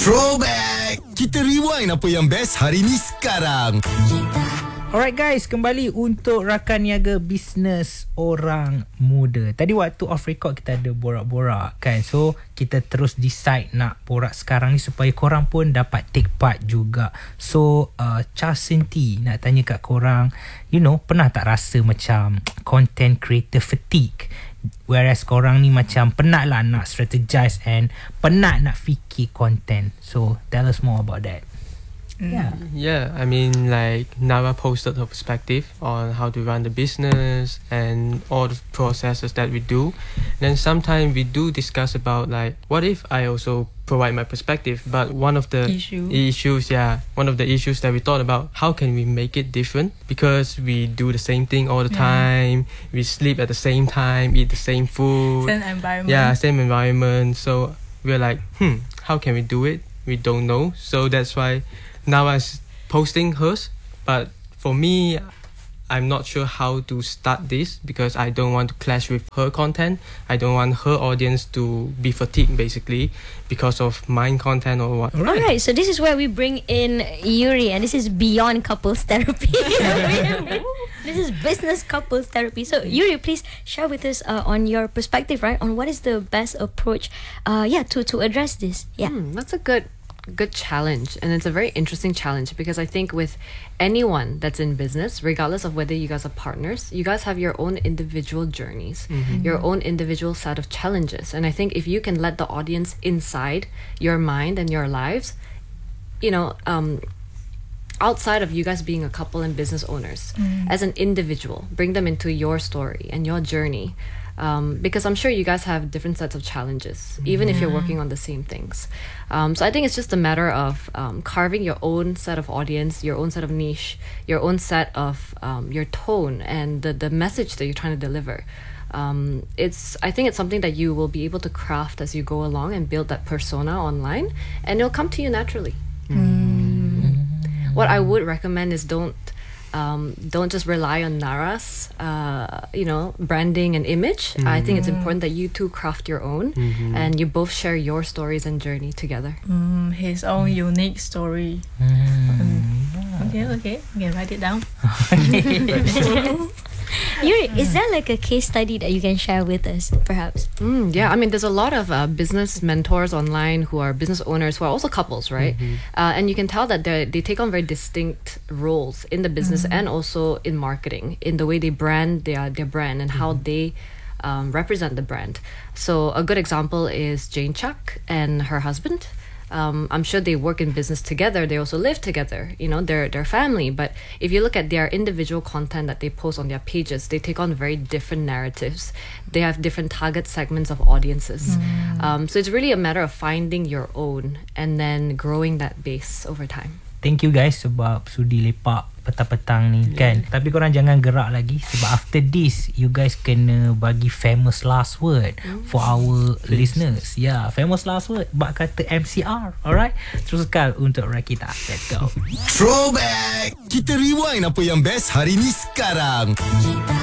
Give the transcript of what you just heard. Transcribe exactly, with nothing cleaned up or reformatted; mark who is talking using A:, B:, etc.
A: Throwback! Kita rewind apa yang best hari ni sekarang.
B: Alright guys, kembali untuk Rakan Niaga Bisnes Orang Muda. Tadi waktu off record kita ada borak-borak kan. So, kita terus decide nak borak sekarang ni supaya korang pun dapat take part juga. So, uh, Charles Senti nak tanya kat korang, you know, pernah tak rasa macam content creator fatigue? Whereas korang ni macam penat lah nak strategize and penat nak fikir content. So, tell us more about that.
C: Yeah. Yeah, I mean, like Nara posted her perspective on how to run the business and all the processes that we do. Then sometimes we do discuss about like, what if I also provide my perspective? But one of the
D: Issue.
C: issues, yeah, one of the issues that we thought about, how can we make it different? Because we do the same thing all the
D: Yeah.
C: time. We sleep at the same time, eat the same food.
D: Same environment.
C: Yeah, same environment. So we're like, hmm, how can we do it? We don't know. So that's why now I'm posting hers, but for me, I'm not sure how to start this because I don't want to clash with her content. I don't want her audience to be fatigued basically because of my content or what.
E: All right, so this is where we bring in Yuri, and this is beyond couples therapy. This is business couples therapy. So Yuri, please share with us uh, on your perspective, right, on what is the best approach, uh, yeah, to to address this. Yeah,
F: Hmm, that's a good good challenge, and it's a very interesting challenge because I think with anyone that's in business, regardless of whether you guys are partners, you guys have your own individual journeys,
C: Mm-hmm.
F: your own individual set of challenges. And I think if you can let the audience inside your mind and your lives, you know, um, outside of you guys being a couple and business owners, as an individual, bring them into your story and your journey. Um, because I'm sure you guys have different sets of challenges, even if you're working on the same things. Um, so I think it's just a matter of um, carving your own set of audience, your own set of niche, your own set of um, your tone and the, the message that you're trying to deliver. Um, it's I think it's something that you will be able to craft as you go along and build that persona online, and it'll come to you naturally. What I would recommend is don't Um, don't just rely on Nara's, uh, you know, branding and image. I think it's important that you two craft your own,
C: Mm-hmm.
F: and you both share your stories and journey together.
D: Mm, his own unique story. Okay, okay. Okay, write it down.
E: Yuri, is there like a case study that you can share with us, perhaps?
F: Mm, yeah, I mean, there's a lot of uh, business mentors online who are business owners who are also couples, right? Uh, and you can tell that they they take on very distinct roles in the business and also in marketing, in the way they brand their their brand and how they um, represent the brand. So a good example is Jane Chuck and her husband. Um, I'm sure they work in business together. They also live together. You know, they're they're family. But if you look at their individual content that they post on their pages, they take on very different narratives. They have different target segments of audiences. Um, so it's really a matter of finding your own and then growing that base over time.
B: Thank you guys sebab sudi lepak petang-petang ni kan. Tapi korang jangan gerak lagi sebab after this you guys kena bagi famous last word for our listeners. Yeah, famous last word bak kata M C R. Alright, teruskan untuk Rakita. Let's go.
A: Throwback! Kita rewind apa yang best hari ni sekarang.